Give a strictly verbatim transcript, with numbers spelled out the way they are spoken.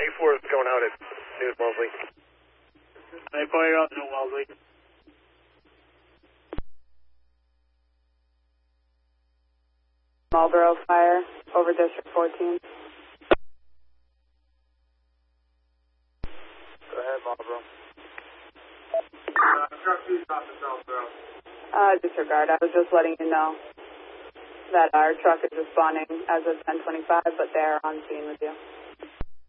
A four is going out at New Wellesley. A four, you're out New Wellesley. Marlboro Fire, over District fourteen. Go ahead, Marlboro. Uh, truck two stop at Southborough. Uh, disregard. I was just letting you know that our truck is responding as of ten twenty-five, but they're on scene with you.